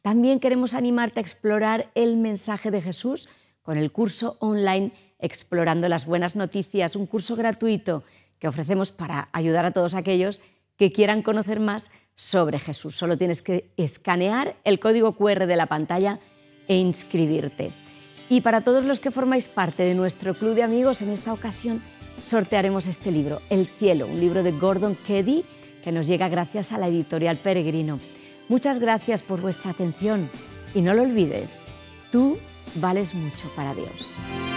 También queremos animarte a explorar el mensaje de Jesús con el curso online Explorando las Buenas Noticias, un curso gratuito que ofrecemos para ayudar a todos aquellos que quieran conocer más sobre Jesús. Solo tienes que escanear el código QR de la pantalla e inscribirte. Y para todos los que formáis parte de nuestro club de amigos, en esta ocasión sortearemos este libro, El Cielo, un libro de Gordon Keddie que nos llega gracias a la editorial Peregrino. Muchas gracias por vuestra atención y no lo olvides, tú vales mucho para Dios.